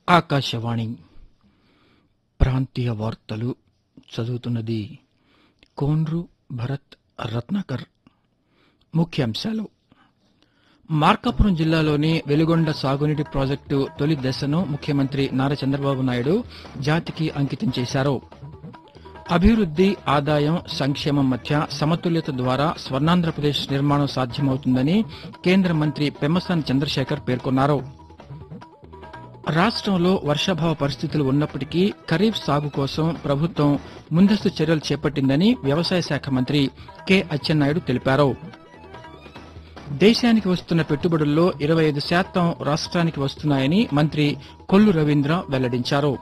ఆకాశవాణి ప్రాంతీయ వార్తలు చదువుతున్నది కోన్రు భరత్ రత్నాకర్. ముఖ్యాంశాలు: మార్కాపురం జిల్లాలోని వెలుగొండ సాగునీటి ప్రాజెక్టు తొలి దశను ముఖ్యమంత్రి నారా చంద్రబాబు నాయుడు జాతికి అంకితం చేశారు. అభివృద్ది, ఆదాయం, సంక్షేమం మధ్య సమతుల్యత ద్వారా స్వర్ణాంధ్రప్రదేశ్ నిర్మాణం సాధ్యమవుతుందని కేంద్ర మంత్రి పెమ్మసాని చంద్రశేఖర్ పేర్కొన్నారు. రాష్టంలో వర్షాభావ పరిస్థితులు ఉన్నప్పటికీ ఖరీఫ్ సాగు కోసం ప్రభుత్వం ముందస్తు చర్యలు చేపట్టిందని వ్యవసాయ శాఖ మంత్రి కె అచ్చెన్నాయుడు తెలిపారు. దేశానికి వస్తున్న పెట్టుబడుల్లో 25% రాష్ట్రానికి వస్తున్నాయని మంత్రి కొల్లు రవీంద్ర వెల్లడించారు.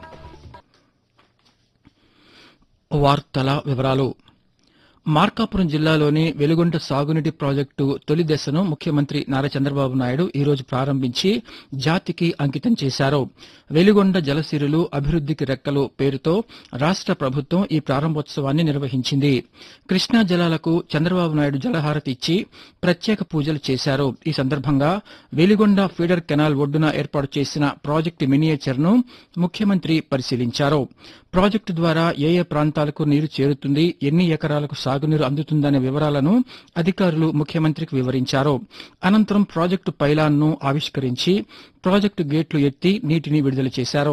వార్తల వివరాలు: మార్కాపురం జిల్లాలోని వెలుగొండ సాగునీటి ప్రాజెక్టు తొలి దశను ముఖ్యమంత్రి నారా చంద్రబాబు నాయుడు ఈ రోజు ప్రారంభించి జాతికి అంకితం చేశారు. వెలుగొండ జలసిరులు అభివృద్దికి రెక్కలు పేరుతో రాష్ట ప్రభుత్వం ఈ ప్రారంభోత్సవాన్ని నిర్వహించింది. కృష్ణా జలాలకు చంద్రబాబు నాయుడు జలహారతి ఇచ్చి ప్రత్యేక పూజలు చేశారు. ఈ సందర్భంగా వెలుగొండ ఫీడర్ కెనాల్ ఒడ్డున ఏర్పాటు చేసిన ప్రాజెక్టు మినియేచర్ను ముఖ్యమంత్రి పరిశీలించారు. ప్రాజెక్టు ద్వారా ఏ ప్రాంతాలకు నీరు చేరుతుంది, ఎన్ని ఎకరాలకు సాగునీరు అందుతుందనే వివరాలను అధికారులు ముఖ్యమంత్రికి వివరించారు. అనంతరం ప్రాజెక్టు పైలాన్ను ఆవిష్కరించి ప్రాజెక్టు గేట్లు ఎత్తి నీటిని విడుదల చేశారు.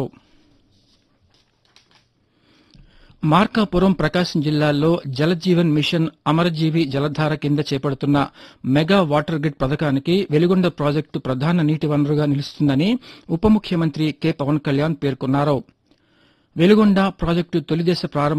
మార్కాపురం, ప్రకాశం జిల్లాల్లో జలజీవన్ మిషన్ అమరజీవి జలధార కింద చేపడుతున్న మెగా వాటర్ గ్రిడ్ పథకానికి వెలుగొండ ప్రాజెక్టు ప్రధాన నీటి వనరుగా నిలుస్తుందని ఉప ముఖ్యమంత్రి కె పవన్ కళ్యాణ్ పేర్కొన్నారు. వెలుగొండ ప్రాజెక్టు తొలి దశ ప్రారంభ